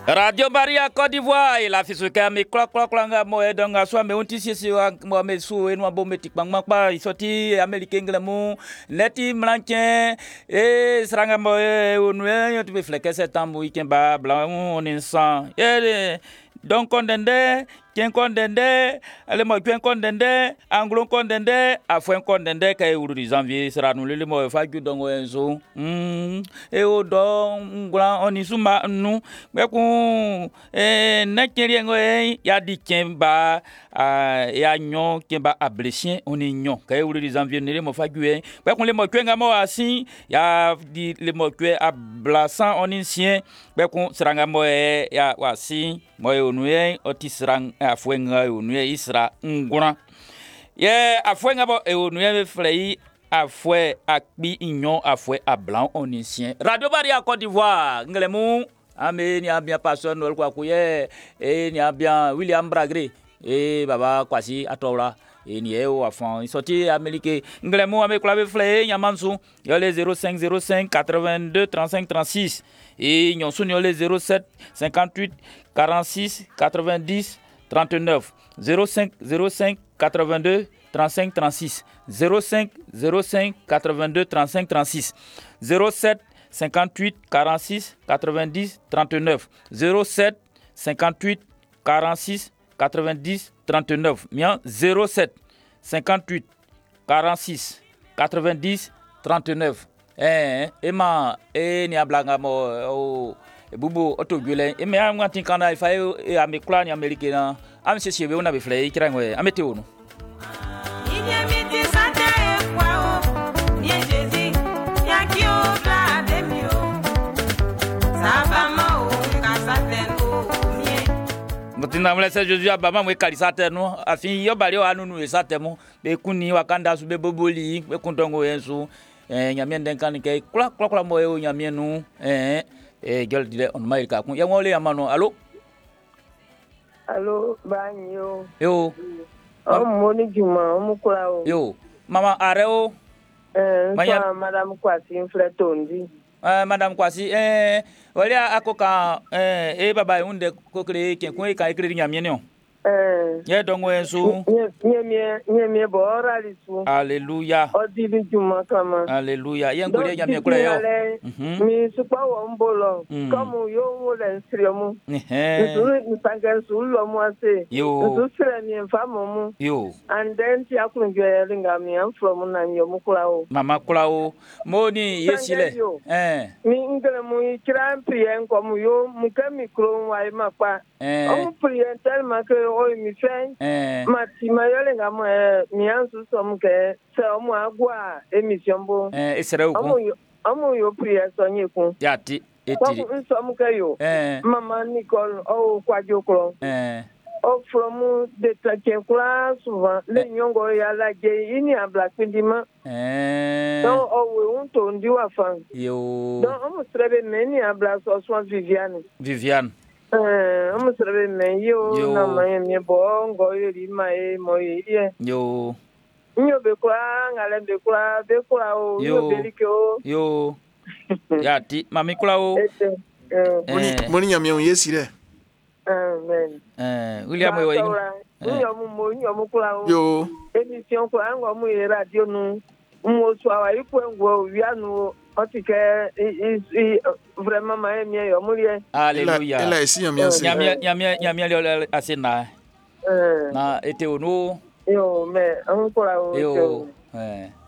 Radio Maria Côte d'Ivoire et la fisuka me klok nga mo edonga so me unti sisi mo me su enu abo me tikpang pa isoti Amerique nglamu neti mlanchen e sranga mo onu yo tu fleke setambu ikemba blanc on insan e donc condende Quem condende, ale mo quem condende, anglo condende, afuen condende kay uru di janvier sera nous le mo fa gu dongo enzo. E o don ngla oni suma nu be ku na kiri ngo ya di kemba ya nyon kemba ablecien oni nyon kay uru di janvier ne mo fa gu be ku le mo kwenga mo asin ya di le mo kwe ablasan oni sien be ku sera ngamo ya wasi mo onu otisrang afwenga onue isra ngura ye afwenga bo onue flei afwe akpi inyon afwe a blanc onisien Radio Maria Côte d'Ivoire nglemu ame ni abia pastor nol kwa kuye ni abia William Bragre baba kwasi atola ni o afan isoti Amerique nglemu ame klabe flei nyamansu yo le 0505 82 35 36 et nyon sunyo le 07 58 46 90 39 05 05 82 35 36 05 05 82 35 36 07 58 46 90 39 07 58 46 90 39 bien 07 58 46 90 39 ema ni ablanga mo bubu otogule me am ngati kana ifa e amikla ni Amerique na am se siebe una be flei kirangwe amete onu Mutina mlese Joju abama mwe kalisa tenu afin yo bali o anunu esatemu be kuni wakanda su be boboli be kundongo yensu nyamien denkan ke kula moyo nyamienu gel dile on maika kun ya ngole amano allo banyo yo moni juma mukula o yo mama areo maya madame Kwasi Mfletondi madame Kwasi wale akoka baba unde kokre ken kun ka ikri nyamienu ye dongo ensu nyemie bora lisu alleluia odili juma kama alleluia ye ngure nyamie kula yo mi supa wo mbolo comme yo wole nsiremu nsu tanga nsu lo mo ase nsu sire mi mfamo mu yo and then ti akunje ringa mi am from na yo mukula o mama kula o moni yesile mi ngere mu ikira mpien comme yo mu kemi kro wa mapa o prien tellement que o mi fen mati mayole ngamo mi ansu som ke se o mu agwa emission bo esere oku amu yo prière sonye kun yati etiri ko som ke yo mama Nicole o kwajo kro o from de traquer kula souvent le nyongo ya la je ini a black pindima donc o we unto ndi wa fan yo donc o mustrebe meni a black so Viviane amusrebe me yo na maye me bongo yiri mae moye yo nyo be kwa ngale be kwa o yo belike o yo yati mami kula o moni nyame on yesire amen William we nyo mu kula o yo emission kwa ngo mu radio nu mo so awa ipo ngo wianu otike vraiment ma emi yo mulie alleluia ela esi nyamia le asina na ete onu yo me an kora o yo